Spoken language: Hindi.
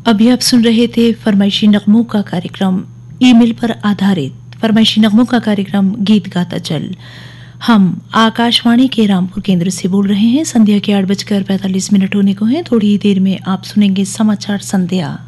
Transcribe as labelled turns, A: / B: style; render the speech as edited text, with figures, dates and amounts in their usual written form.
A: अभी आप सुन रहे थे फरमाइशी नगमों का कार्यक्रम ईमेल पर आधारित फरमाइशी नगमों का कार्यक्रम गीत गाता चल। हम आकाशवाणी के रामपुर केंद्र से बोल रहे हैं। संध्या के 8:45 होने को हैं। थोड़ी ही देर में आप सुनेंगे समाचार संध्या।